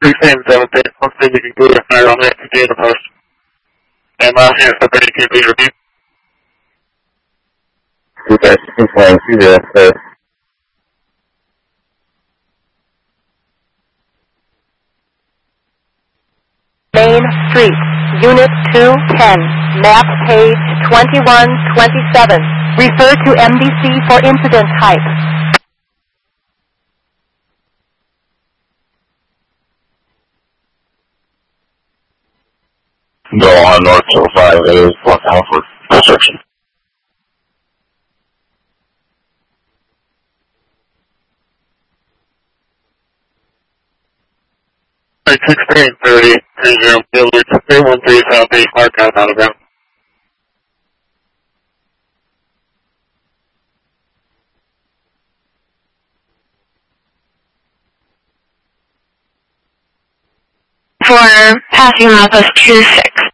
377, hopefully we can go to fire on that data post. And last year, somebody can be reviewed. Okay, I'm flying through there. Main Street, Unit 210, map page 2127. Refer to MDC for incident type. Go on North 205, it is block out for construction. Like 1630, 30, Village, 313 Southeast, Markout, Alabama. For passing office 26.